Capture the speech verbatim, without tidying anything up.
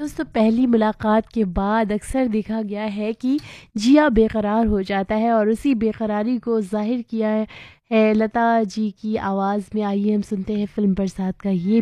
दोस्तों पहली मुलाकात के बाद अक्सर देखा गया है कि जिया बेकरार हो जाता है और उसी बेकरारी को ज़ाहिर किया है है लता जी की आवाज़ में। आइए हम सुनते हैं फिल्म बरसात का ये